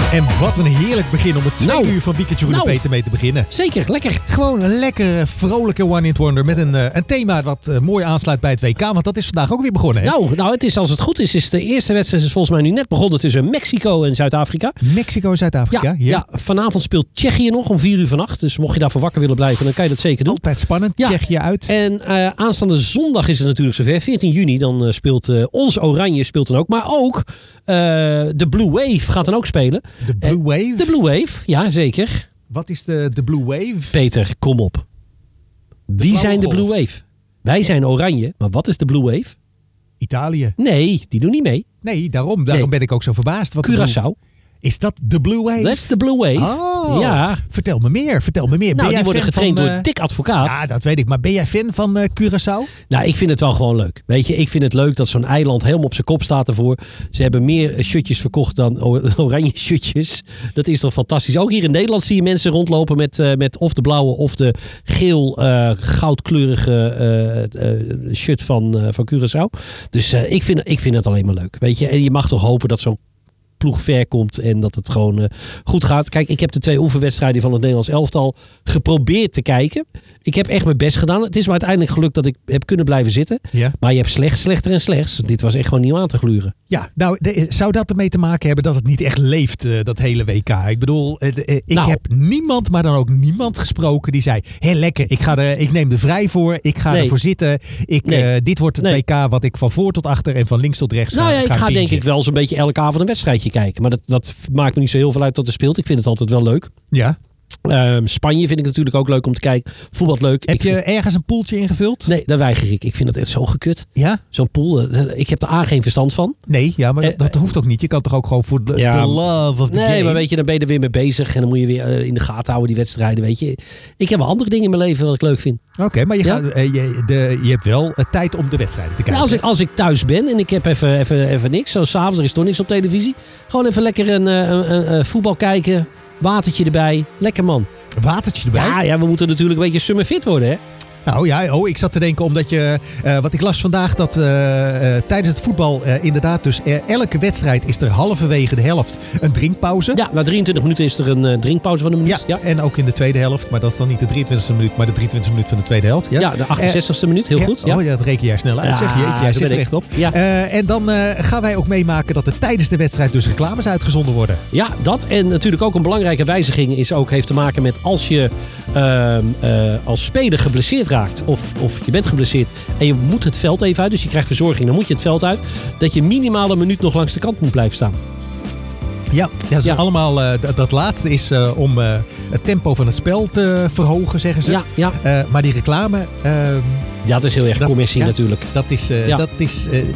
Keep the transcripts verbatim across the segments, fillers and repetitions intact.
En wat een heerlijk begin om het twee Nou, uur van Pikachu en nou. Peter mee te beginnen. Zeker, lekker. Gewoon een lekkere, vrolijke one-hit wonder met een, uh, een thema wat uh, mooi aansluit bij het W K. Want dat is vandaag ook weer begonnen, hè? Nou, nou het is, als het goed is, is de eerste wedstrijd is volgens mij nu net begonnen tussen Mexico en Zuid-Afrika. Mexico en Zuid-Afrika. Ja, ja, vanavond speelt Tsjechië nog om vier uur vannacht. Dus mocht je daarvoor wakker willen blijven, dan kan je dat zeker doen. Altijd spannend. Ja. Tsjechië uit. En uh, aanstaande zondag is het natuurlijk zover. veertien juni, dan uh, speelt uh, ons Oranje speelt dan ook. Maar ook uh, de Blue Wave gaat dan ook spelen. De Blue Wave? De Blue Wave, ja zeker. Wat is de, de Blue Wave? Peter, kom op. Wie zijn de golf. Blue Wave? Wij zijn Oranje, maar wat is de Blue Wave? Italië. Nee, die doen niet mee. Nee, daarom, daarom Nee. ben ik ook zo verbaasd. Wat de Blue- Curaçao. Is dat de Blue Wave? Dat is de Blue Wave. Oh, Ja. vertel me meer. Vertel me meer. Nou, ben die jij worden fan getraind van, door uh, Dick Advocaat. Ja, dat weet ik. Maar ben jij fan van uh, Curaçao? Nou, ik vind het wel gewoon leuk. Weet je, ik vind het leuk dat zo'n eiland helemaal op zijn kop staat ervoor. Ze hebben meer shirtjes verkocht dan oranje shirtjes. Dat is toch fantastisch. Ook hier in Nederland zie je mensen rondlopen met, uh, met of de blauwe of de geel uh, goudkleurige uh, uh, shirt van, uh, van Curaçao. Dus uh, ik, vind, ik vind het alleen maar leuk. Weet je, en je mag toch hopen dat zo'n ploeg ver komt en dat het gewoon uh, goed gaat. Kijk, ik heb de twee oefenwedstrijden van het Nederlands elftal geprobeerd te kijken. Ik heb echt mijn best gedaan. Het is me uiteindelijk gelukt dat ik heb kunnen blijven zitten. Ja. Maar je hebt slecht, slechter en slechts. Dit was echt gewoon niet om aan te gluren. Ja, nou, de, zou dat ermee te maken hebben dat het niet echt leeft, uh, dat hele W K? Ik bedoel, uh, de, uh, ik Nou. heb niemand, maar dan ook niemand gesproken die zei, hé lekker, ik, ga er, ik neem er vrij voor, ik ga Nee. ervoor zitten. Ik, Nee. uh, dit wordt het Nee. W K wat ik van voor tot achter en van links tot rechts Nou ga ja, ik ga ga denk bingen. ik wel zo'n beetje elke avond een wedstrijdje kijken. Maar dat, dat maakt me niet zo heel veel uit wat er speelt. Ik vind het altijd wel leuk. Ja. Um, Spanje vind ik natuurlijk ook leuk om te kijken. Voetbal leuk. Heb ik je vind- ergens een poeltje ingevuld? Nee, dat weiger ik. Ik vind dat echt zo gekut. Ja? Zo'n pool. uh, Ik heb er A geen verstand van. Nee, ja, maar dat, Eh, dat hoeft ook niet. Je kan toch ook gewoon voor de, Ja. the love of the Nee, game. maar weet je, dan ben je er weer mee bezig. En dan moet je weer uh, in de gaten houden die wedstrijden. Weet je. Ik heb wel andere dingen in mijn leven wat ik leuk vind. Oké, maar je, Ja? gaat, uh, je, de, je hebt wel uh, tijd om de wedstrijden te kijken. Nou, als, ik, als ik thuis ben en ik heb even, even, even niks. Zo s'avonds, er is toch niks op televisie. Gewoon even lekker een, uh, een, een, een voetbal kijken. Watertje erbij. Lekker man. Watertje erbij? Ja, ja, we moeten natuurlijk een beetje summer fit worden, hè? Nou ja, oh, ik zat te denken omdat je... Uh, wat ik las vandaag dat uh, uh, tijdens het voetbal uh, inderdaad dus uh, elke wedstrijd is er halverwege de helft een drinkpauze. Ja, na drieëntwintig minuten is er een uh, drinkpauze van een minuut. Ja, en ook in de tweede helft. Maar dat is dan niet de drieëntwintigste minuut, maar de drieëntwintigste minuut van de tweede helft. Ja, Ja, de achtenzestigste minuut, heel ja, goed. Ja. Oh ja, dat reken jij snel uit. Ja, zeg je, jij daar zit ben er ik. echt op. Ja. Uh, en dan uh, gaan wij ook meemaken dat er tijdens de wedstrijd dus reclames uitgezonden worden. Ja, dat. En natuurlijk ook een belangrijke wijziging is ook, heeft te maken met als je uh, uh, als speler geblesseerd raakt of, of je bent geblesseerd en je moet het veld even uit, dus je krijgt verzorging, dan moet je het veld uit, dat je minimaal een minuut nog langs de kant moet blijven staan. Ja, ja, dat, is Ja. allemaal, uh, dat, dat laatste is uh, om uh, het tempo van het spel te verhogen, zeggen ze. Ja, ja. Uh, maar die reclame... Uh, ja, dat is heel erg Dat- commercie ja. natuurlijk. Dat is... Uh, Ja. dat is uh,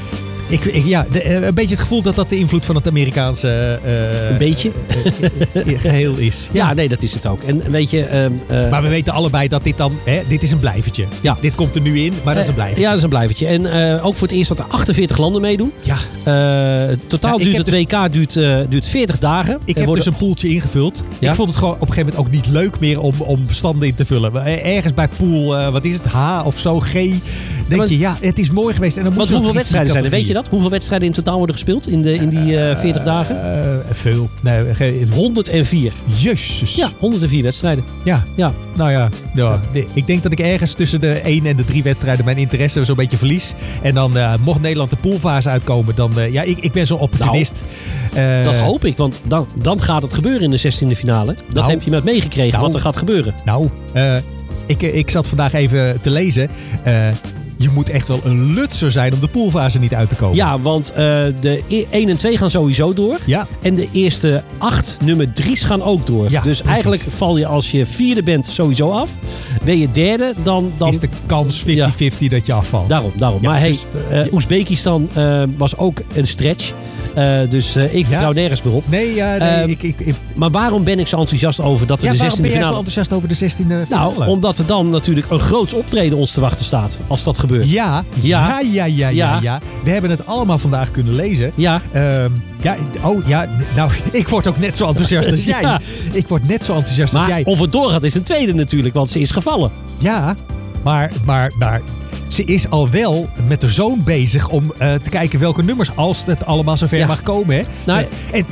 ik, ik, ja, de, uh, een beetje het gevoel dat dat de invloed van het Amerikaanse uh, Een beetje. uh, uh, geheel is. Ja, nee, dat is het ook. En weet je... Um, uh, Maar we weten allebei dat dit dan... Hè, dit is een blijvertje. Ja. Dit komt er nu in, maar dat is een blijvertje. Ja, dat is een blijvertje. En uh, ook voor het eerst dat er achtenveertig landen meedoen. Ja. Uh, totaal Ja, ik duurt heb het W K duurt, uh, duurt veertig dagen. Ik Er heb worden- dus een poeltje ingevuld. Ja? Ik vond het gewoon op een gegeven moment ook niet leuk meer om, om standen in te vullen. Ergens bij pool, uh, wat is het, H of zo, G. Denk maar- je, ja, het is mooi geweest. En dan moet Want je nog hoeveel iets in wedstrijden zijn er? Weet je categorieën. dat? Hoeveel wedstrijden in totaal worden gespeeld in, de, in die uh, veertig dagen? Uh, veel. Nee, ge- honderdvier. Jezus. Ja, honderdvier wedstrijden. Ja. Ja. Nou ja, ja, ik denk dat ik ergens tussen de één en de drie wedstrijden mijn interesse zo'n beetje verlies. En dan uh, mocht Nederland de poolfase uitkomen, dan... Uh, ja, ik, ik ben zo'n opportunist. Uh, Dat hoop ik, want dan, dan gaat het gebeuren in de zestiende finale. Dat Nou. heb je met meegekregen, Nou. wat er gaat gebeuren. Nou, uh, ik, ik zat vandaag even te lezen. Uh, je moet echt wel een lutser zijn om de poolfase niet uit te komen. Ja, want uh, de één en twee gaan sowieso door. Ja. En de eerste acht nummer drie's gaan ook door. Ja, dus precies. eigenlijk val je als je vierde bent sowieso af. Ben je derde, dan... dan Is de kans vijftig vijftig dat je afvalt. Daarom, daarom. Ja, maar hey, dus- uh, Oezbekistan uh, was ook een stretch. Uh, dus uh, ik vertrouw Ja. nergens meer op. Nee, ja, nee Um, ik... ik, ik Maar waarom ben ik zo enthousiast over dat we ja, de waarom ben zestiende jij zo finale... enthousiast over de zestiende finale? Nou, omdat er dan natuurlijk een groots optreden ons te wachten staat. Als dat gebeurt. Ja, Ja. ja, ja, ja, ja, Ja. ja. We hebben het allemaal vandaag kunnen lezen. Ja. Um, ja, oh ja, nou, ik word ook net zo enthousiast als jij. Ja. Ik word net zo enthousiast als Maar jij. of het doorgaat is een tweede natuurlijk, want ze is gevallen. Ja, maar, maar, maar ze is al wel met de zoon bezig om uh, te kijken welke nummers, als het allemaal zover Ja. mag komen. Hè. Nou, Zo, en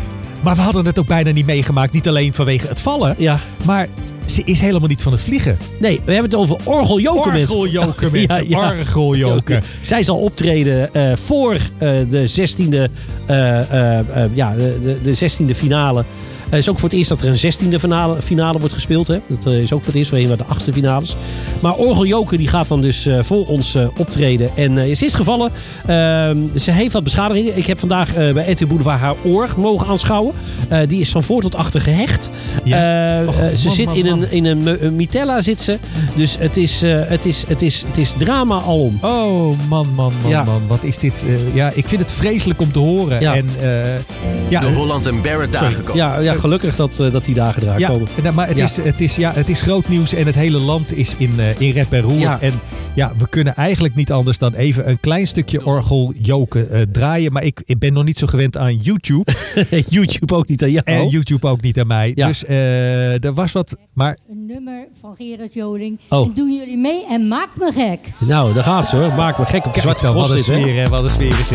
Maar we hadden het ook bijna niet meegemaakt. Niet alleen vanwege het vallen. Ja. Maar ze is helemaal niet van het vliegen. Nee, we hebben het over orgeljoken, mensen. Orgeljoken, mensen. Ja, ja. Orgeljoken. Zij zal optreden uh, voor uh, de zestiende, uh, uh, uh, ja, de, de zestiende finale. Het is ook voor het eerst dat er een zestiende finale, finale wordt gespeeld. Hè? Dat uh, is ook voor het eerst weer naar de achtste finales. Maar Orgeljoken die gaat dan dus uh, voor ons uh, optreden. En uh, ze is gevallen. Uh, ze heeft wat beschadigingen. Ik heb vandaag uh, bij R T L Boulevard haar oor mogen aanschouwen. Uh, die is van voor tot achter gehecht. Ja. Uh, oh, uh, ze man, zit man, in, man. Een, in een, een mitella zit ze. Dus het is, uh, het is, het is, het is drama alom. Oh man, man, man, ja. man. Wat is dit? Uh, ja, ik vind het vreselijk om te horen. Ja. En, uh, ja, de Holland en Barrett dagen komen. Ja, ja, gelukkig dat, uh, dat die dagen eraan ja, komen. Maar het, ja. is, het, is, ja, het is groot nieuws en het hele land is in, uh, in rep en roer. Ja. En ja, we kunnen eigenlijk niet anders dan even een klein stukje orgeljoken uh, draaien. Maar ik, ik ben nog niet zo gewend aan YouTube. YouTube ook niet aan jou. En YouTube ook niet aan mij. Ja. Dus uh, er was wat... Maar... Een nummer van Gerard Joling. Oh. En doen jullie mee en maak me gek. Nou, daar gaat ze hoor. Maak me gek op de zwarte cross. Wat een sfeer, hè? Wat een sfeer is dit.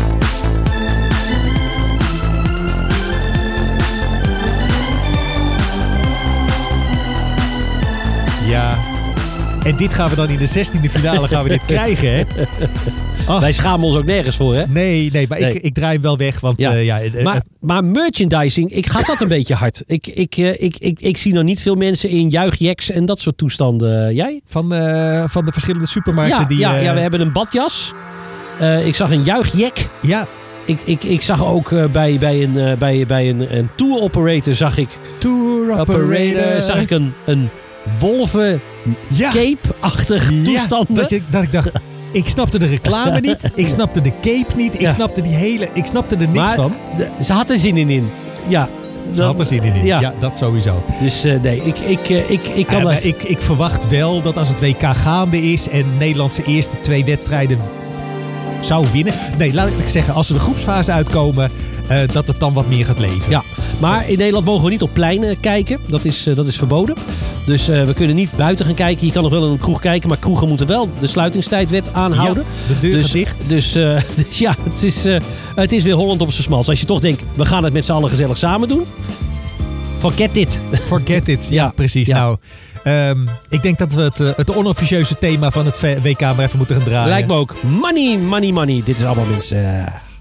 Ja, en dit gaan we dan in de zestiende finale gaan we dit krijgen, hè? Oh. Wij schamen ons ook nergens voor, hè? Nee, nee, maar nee. Ik, ik draai hem wel weg, want... Ja. Uh, ja, uh, maar, maar merchandising, ik gaat dat een beetje hard. Ik, ik, uh, ik, ik, ik zie nog niet veel mensen in juichjacks en dat soort toestanden. Jij? Van, uh, van de verschillende supermarkten ja, die... Ja, uh... ja, we hebben een badjas. Uh, ik zag een juichjack. Ja. Ik, ik, ik zag ook uh, bij, bij, een, uh, bij, bij een, een tour operator zag ik... Tour operator. Zag ik een... een wolven ja. cape-achtig ja, toestanden. Dat, je, dat ik dacht, ik snapte de reclame niet. Ik snapte de cape niet. Ik ja. snapte die hele, ik snapte er niks maar, van. De, ze had er zin in in. Ja. Ze dat, had er zin in. Ja, ja dat sowieso. Dus uh, nee, ik, ik, uh, ik, ik kan... Uh, er... ik, ik verwacht wel dat als het W K gaande is en Nederland zijn eerste twee wedstrijden zou winnen. Nee, laat ik zeggen, als ze de groepsfase uitkomen, uh, dat het dan wat meer gaat leven. Ja, maar in Nederland mogen we niet op pleinen kijken. Dat is, uh, dat is verboden. Dus uh, we kunnen niet buiten gaan kijken. Je kan nog wel in een kroeg kijken, maar kroegen moeten wel de sluitingstijdwet aanhouden. Ja, de deur dus, gaat dicht. Dus, uh, dus ja, het is, uh, het is weer Holland op zijn smals. Als je toch denkt, we gaan het met z'n allen gezellig samen doen. Forget it. Forget it, ja, ja precies. Ja. Nou, um, ik denk dat we het, uh, het onofficieuze thema van het W K maar even moeten gaan draaien. Lijkt me ook. Money, money, money. Dit is allemaal mensen... Uh...